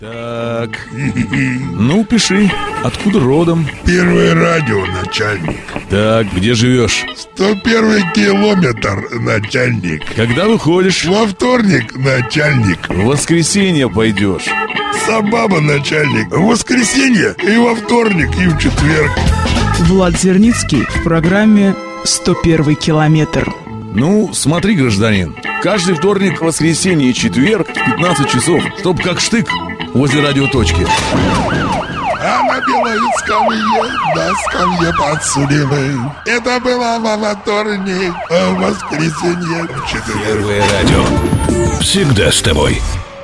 Так, ну пиши, откуда родом? Первое радио, начальник. Так, где живешь? 101 километр, начальник. Когда выходишь? Во вторник, начальник. В воскресенье пойдешь. Сабаба, начальник. В воскресенье и во вторник, и в четверг. Влад Зерницкий в программе «101 километр». Ну, смотри, гражданин, каждый вторник, воскресенье и четверг в 15 часов, чтоб как штык возле радиоточки. А на белой скамье, на скамье подсудимый. Это было во вторник, а в воскресенье, в четверг. Первое радио. Всегда с тобой.